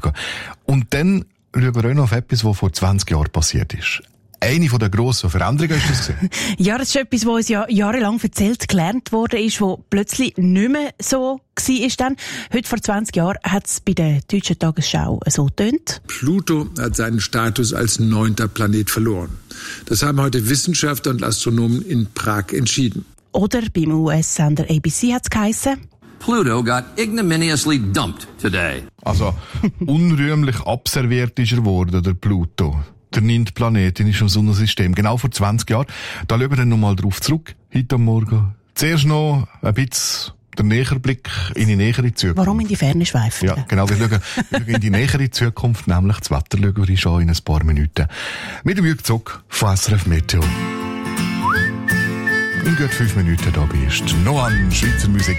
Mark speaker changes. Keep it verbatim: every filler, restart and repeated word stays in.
Speaker 1: Morgen. Und dann schauen wir auch noch auf etwas, was vor zwanzig Jahren passiert ist. Eine von der grossen Veränderungen ist das gewesen.
Speaker 2: Ja, das ist etwas, was uns ja jahrelang erzählt, gelernt worden ist, wo plötzlich nicht mehr so war. Dann. Heute vor zwanzig Jahren hat es bei der Deutschen Tagesschau so getönt.
Speaker 3: Pluto hat seinen Status als neunter Planet verloren. Das haben heute Wissenschaftler und Astronomen in Prag entschieden.
Speaker 2: Oder beim U S-Sender A B C hat es geheissen:
Speaker 4: Pluto got ignominiously dumped today.
Speaker 1: Also, unrühmlich abserviert ist er geworden, der Pluto. Der neunte Planet in unserem Sonnensystem. Genau vor zwanzig Jahren. Da schauen wir dann nochmal drauf zurück. Heute am Morgen. Zuerst noch ein bisschen der nähere Blick in die nähere Zukunft.
Speaker 2: Warum in die Ferne schweifen?
Speaker 1: Ja, genau. Wir schauen, wir schauen in die nähere Zukunft, nämlich das Wetter schauen wir schon in ein paar Minuten. Mit dem Jürg Zock von S R F Meteo. In gut fünf Minuten da bist. Noch an Schweizer Musik.